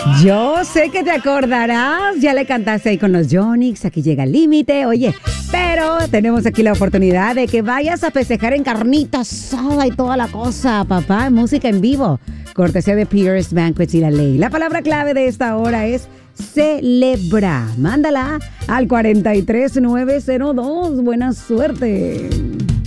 Yo sé que te acordarás, ya le cantaste ahí con los Yonix, aquí llega el límite, oye, pero tenemos aquí la oportunidad de que vayas a festejar en carnita asada y toda la cosa, papá, música en vivo, cortesía de Pierce Banquets y La Ley. La palabra clave de esta hora es celebra. Mándala al 43902. Buena suerte.